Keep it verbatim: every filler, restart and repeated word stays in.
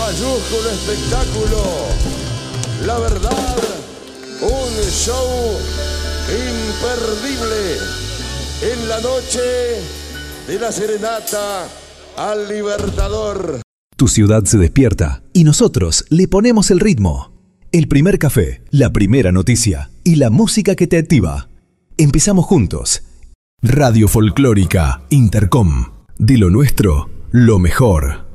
mayúsculo espectáculo. La verdad, un show imperdible en la noche de la serenata al Libertador. Tu ciudad se despierta y nosotros le ponemos el ritmo. El primer café, la primera noticia y la música que te activa. Empezamos juntos. Radio Folclórica Intercom. De lo nuestro, lo mejor.